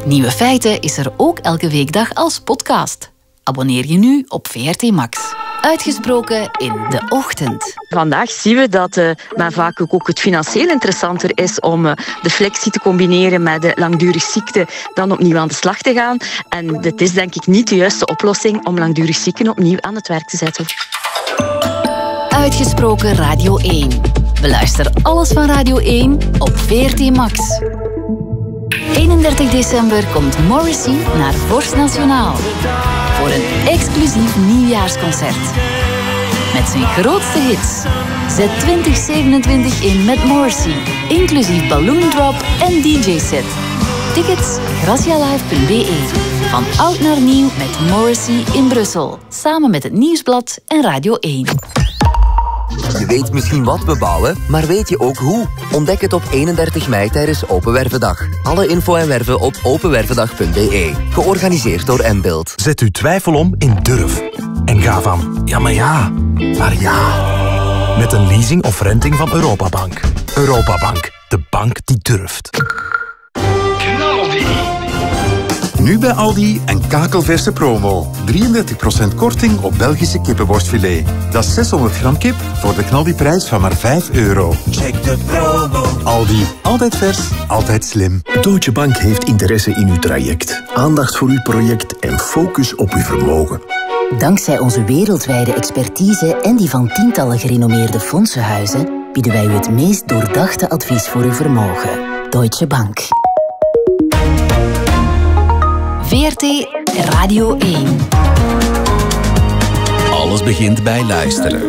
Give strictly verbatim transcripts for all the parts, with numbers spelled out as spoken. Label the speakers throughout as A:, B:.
A: Nieuwe Feiten is er ook elke weekdag als podcast. Abonneer je nu op V R T Max. Uitgesproken in de ochtend.
B: Vandaag zien we dat uh, maar vaak ook het financieel interessanter is om uh, de flexie te combineren met de langdurig ziekte dan opnieuw aan de slag te gaan. En dit is denk ik niet de juiste oplossing om langdurig zieken opnieuw aan het werk te zetten.
A: Uitgesproken Radio één. Beluister alles van Radio één op V R T Max. eenendertig december komt Morrissey naar Vorst Nationaal voor een exclusief nieuwjaarsconcert. Met zijn grootste hits. Zet twintig zevenentwintig in met Morrissey, inclusief Balloon Drop en D J-set. Tickets gracialive punt b e. Van oud naar nieuw met Morrissey in Brussel. Samen met het Nieuwsblad en Radio één.
C: Je weet misschien wat we bouwen, maar weet je ook hoe? Ontdek het op eenendertig mei tijdens Open Wervendag. Alle info en werven op openwervendag punt b e. Georganiseerd door Mbuild.
D: Zet uw twijfel om in durf. En ga van ja, maar ja, maar ja. Met een leasing of renting van Europabank. Europabank, de bank die durft.
E: Nu bij Aldi een kakelverse promo. drieëndertig procent korting op Belgische kippenborstfilet. Dat is zeshonderd gram kip voor de knaldiprijs van maar vijf euro. Check de promo. Aldi, altijd vers, altijd slim.
F: Deutsche Bank heeft interesse in uw traject. Aandacht voor uw project en focus op uw vermogen.
G: Dankzij onze wereldwijde expertise en die van tientallen gerenommeerde fondsenhuizen bieden wij u het meest doordachte advies voor uw vermogen. Deutsche Bank.
A: V R T Radio één.
H: Alles begint bij luisteren.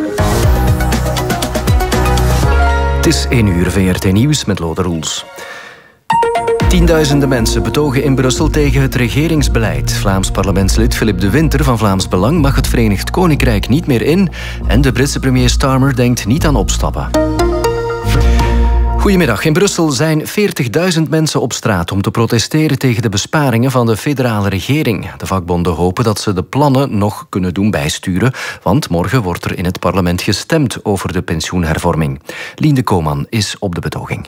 I: Het is één uur V R T Nieuws met Lode Roels. Tienduizenden mensen betogen in Brussel tegen het regeringsbeleid. Vlaams parlementslid Philippe De Winter van Vlaams Belang mag het Verenigd Koninkrijk niet meer in en de Britse premier Starmer denkt niet aan opstappen. Goedemiddag. In Brussel zijn veertigduizend mensen op straat om te protesteren tegen de besparingen van de federale regering. De vakbonden hopen dat ze de plannen nog kunnen doen bijsturen, want morgen wordt er in het parlement gestemd over de pensioenhervorming. Lien Koman is op de betoging.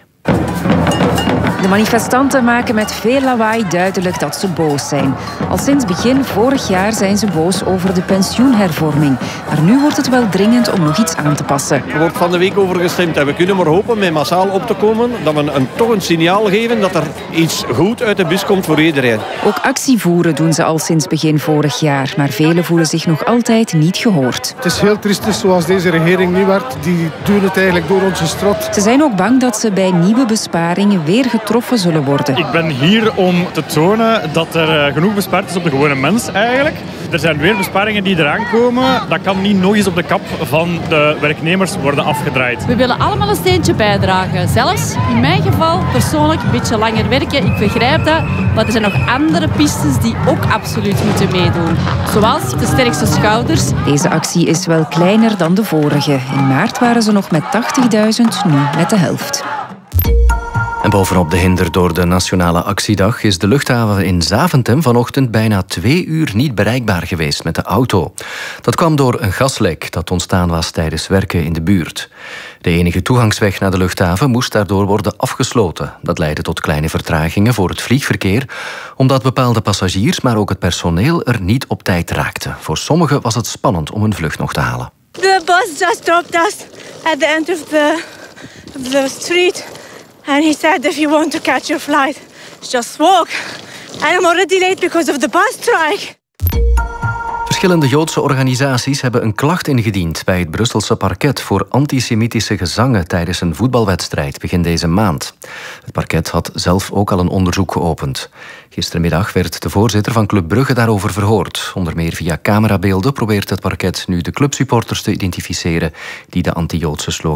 J: De manifestanten maken met veel lawaai duidelijk dat ze boos zijn. Al sinds begin vorig jaar zijn ze boos over de pensioenhervorming. Maar nu wordt het wel dringend om nog iets aan te passen.
K: Er wordt van de week over gestemd en we kunnen maar hopen met massaal op te komen dat we een, toch een signaal geven dat er iets goed uit de bus komt voor iedereen.
J: Ook actie voeren doen ze al sinds begin vorig jaar. Maar velen voelen zich nog altijd niet gehoord.
L: Het is heel triestig zoals deze regering nu werkt. Die doen het eigenlijk door onze strot.
J: Ze zijn ook bang dat ze bij nieuwe besparingen weer getroffen zullen worden.
M: Ik ben hier om te tonen dat er genoeg bespaard is op de gewone mens eigenlijk. Er zijn weer besparingen die eraan komen. Dat kan niet nog eens op de kap van de werknemers worden afgedraaid.
N: We willen allemaal een steentje bijdragen. Zelfs in mijn geval persoonlijk een beetje langer werken. Ik begrijp dat. Maar er zijn nog andere pistes die ook absoluut moeten meedoen. Zoals de sterkste schouders.
J: Deze actie is wel kleiner dan de vorige. In maart waren ze nog met tachtigduizend, nu met de helft.
I: En bovenop de hinder door de Nationale Actiedag is de luchthaven in Zaventem vanochtend bijna twee uur niet bereikbaar geweest met de auto. Dat kwam door een gaslek dat ontstaan was tijdens werken in de buurt. De enige toegangsweg naar de luchthaven moest daardoor worden afgesloten. Dat leidde tot kleine vertragingen voor het vliegverkeer, omdat bepaalde passagiers, maar ook het personeel er niet op tijd raakten. Voor sommigen was het spannend om een vlucht nog te halen.
O: The bus just stopped us at the end of the, of the street. And he said, if you want to catch your flight, just walk. And I'm already late because of the bus strike.
I: Verschillende Joodse organisaties hebben een klacht ingediend bij het Brusselse parket voor antisemitische gezangen tijdens een voetbalwedstrijd begin deze maand. Het parket had zelf ook al een onderzoek geopend. Gistermiddag werd de voorzitter van Club Brugge daarover verhoord. Onder meer via camerabeelden probeert het parket nu de clubsupporters te identificeren die de anti-Joodse slogan